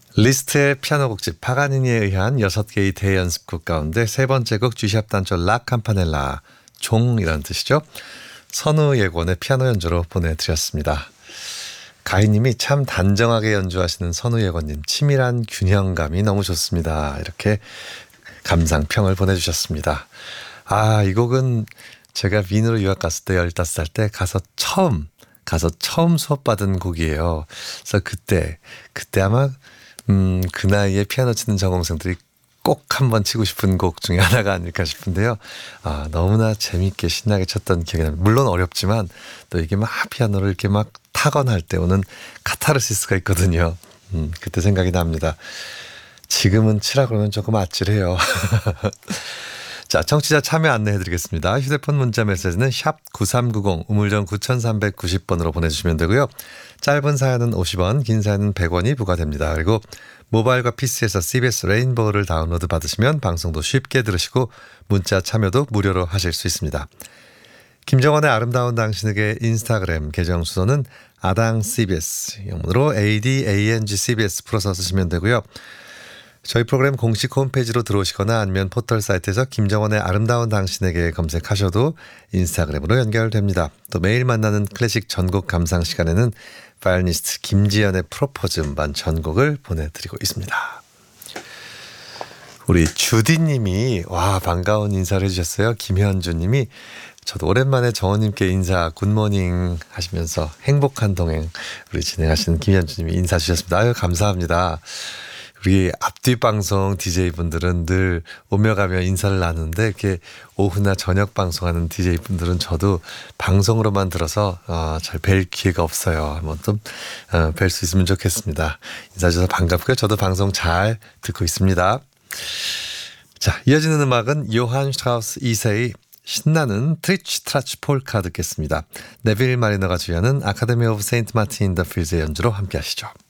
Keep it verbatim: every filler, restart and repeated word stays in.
리스트의 피아노 곡집 파가니니에 의한 여섯 개의 대연습곡 가운데 세 번째 곡 G샵 단조 라 캠파넬라, 종이라는 뜻이죠. 선우 예권의 피아노 연주로 보내드렸습니다. 가희님이 참 단정하게 연주하시는 선우 예권님, 치밀한 균형감이 너무 좋습니다. 이렇게 감상평을 보내주셨습니다. 아, 이 곡은 제가 윈으로 유학 갔을 때 열다섯 살 때 가서 처음 가서 처음 수업받은 곡이에요. 그래서 그때 그때 아마 음, 그 나이에 피아노 치는 전공생들이 꼭 한번 치고 싶은 곡 중에 하나가 아닐까 싶은데요. 아, 너무나 재밌게 신나게 쳤던 기억이 납니다. 물론 어렵지만 또 이게 막 피아노를 이렇게 막 타건할 때 오는 카타르시스가 있거든요. 음, 그때 생각이 납니다. 지금은 치라 그러면 조금 아찔해요. 자, 청취자 참여 안내해드리겠습니다. 휴대폰 문자 메시지는 샵 구삼구공 우물정 구삼구공 번으로 보내주시면 되고요. 짧은 사연은 오십 원, 긴 사연은 백 원이 부과됩니다. 그리고 모바일과 피시에서 씨비에스 레인보우를 다운로드 받으시면 방송도 쉽게 들으시고 문자 참여도 무료로 하실 수 있습니다. 김정원의 아름다운 당신에게 인스타그램 계정 주소는 아당 씨비에스, 영문으로 에이디에이엔지 씨비에스 풀어서 쓰시면 되고요. 저희 프로그램 공식 홈페이지로 들어오시거나 아니면 포털 사이트에서 김정원의 아름다운 당신에게 검색하셔도 인스타그램으로 연결됩니다. 또 매일 만나는 클래식 전곡 감상 시간에는 바이올리니스트 김지연의 프로포즈 음반 전곡을 보내드리고 있습니다. 우리 주디님이 와 반가운 인사를 해주셨어요. 김현주님이 저도 오랜만에 정원님께 인사 굿모닝 하시면서 행복한 동행 우리 진행하시는 김현주님이 인사 주셨습니다. 아유 감사합니다. 우리 앞뒤 방송 디제이분들은 늘 오며 가며 인사를 나누는데 이렇게 오후나 저녁 방송하는 디제이분들은 저도 방송으로만 들어서 어, 잘 뵐 기회가 없어요. 한번 좀 어, 뵐 수 있으면 좋겠습니다. 인사 주셔서 반갑고요. 저도 방송 잘 듣고 있습니다. 자, 이어지는 음악은 요한 슈트라우스 이 세의 신나는 트리치 트라치 폴카 듣겠습니다. 네빌 마리너가 주연은 아카데미 오브 세인트 마틴 인 더 필즈의 연주로 함께 하시죠.